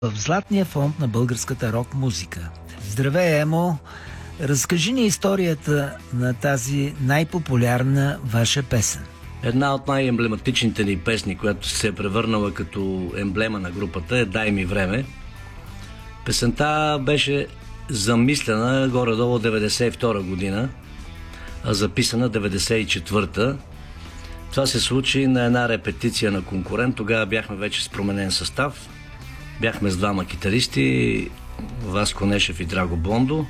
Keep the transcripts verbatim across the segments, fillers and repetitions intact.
в Златния фонд на българската рок музика. Здравей, Емо! Разкажи ни историята на тази най-популярна ваша песен. Една от най-емблематичните ни песни, която се е превърнала като емблема на групата, е "Дай ми време". Песента беше замислена горе-долу деветдесет и втора година, а записана деветдесет и четвърта. Това се случи на една репетиция на конкурент. Тогава бяхме вече с променен състав. Бяхме с двама китаристи, Васко Нешев и Драго Бондо.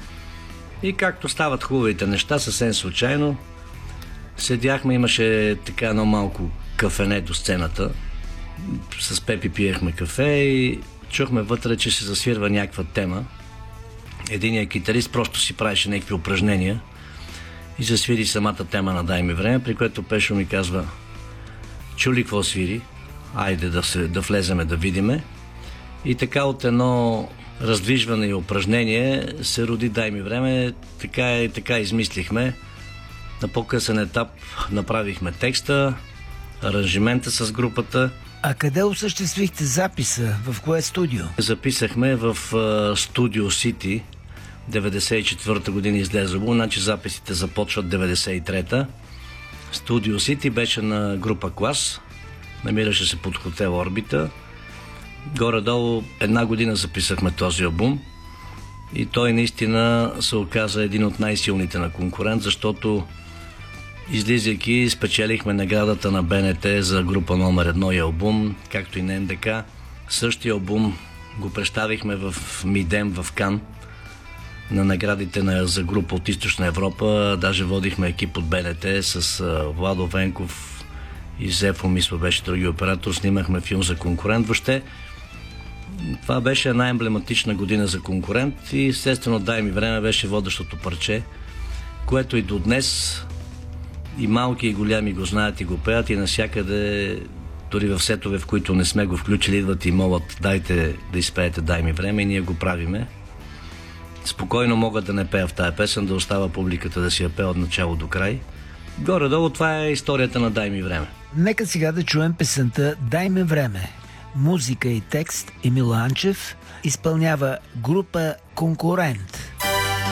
И както стават хубавите неща, съвсем случайно, седяхме, имаше така едно малко кафене до сцената. С Пепи пиехме кафе и чухме вътре, че се засвирва някаква тема. Единият китарист просто си правеше някакви упражнения и засвири самата тема на "Дай ми време", при което Пешо ми казва: "Чули какво свири? Айде да, се, да влеземе да видиме". И така от едно раздвижване и упражнение се роди "Дай ми време". Така и така измислихме. На по-късен етап направихме текста, аранжимента с групата. А къде осъществихте записа? В кое студио? Записахме в Студио Сити. деветдесет и четвърта година излезе го, значи записите започват деветдесет и трета. Студио Сити беше на група Клас. Намираше се под хотел Орбита. Горе-долу една година записахме този албум. И той наистина се оказа един от най-силните на конкурент, защото излизайки спечелихме наградата на Б Н Т за група номер едно и албум, както и на Н Д К. Същия албум го представихме в Мидем в Кан на наградите на, за група от Източна Европа. Даже водихме екип от Б Н Т с а, Владо Венков и Зефо, мисля, беше други оператор. Снимахме филм за конкурент. Въобще това беше една емблематична година за конкурент и естествено "Дай ми време" беше водещото парче, което и до днес и малки и голями го знаят и го пеят, и навсякъде, дори в сетове, в които не сме го включили, идват и молят: "Дайте да изпеете "Дай ми време", и ние го правиме. Спокойно могат да не пея в тая песен, да остава публиката да си я пее от начало до край. Горе-долу това е историята на "Дай ми време". Нека сега да чуем песента "Дай ми време". Музика и текст Емил Анчев, изпълнява група Конкурент.